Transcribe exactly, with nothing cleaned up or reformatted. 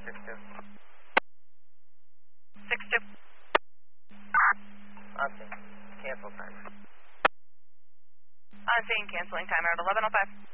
six two. six two. On scene. Cancel time. On scene, canceling timer at eleven oh five.